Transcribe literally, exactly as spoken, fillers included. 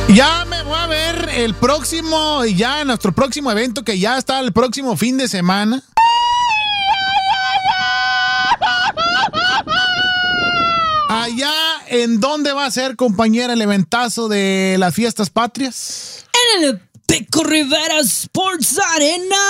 Ya me voy a ver el próximo, ya en nuestro próximo evento, que ya está el próximo fin de semana. Allá, ¿en dónde va a ser, compañera, el eventazo de las fiestas patrias? En el Pico Rivera Sports Arena.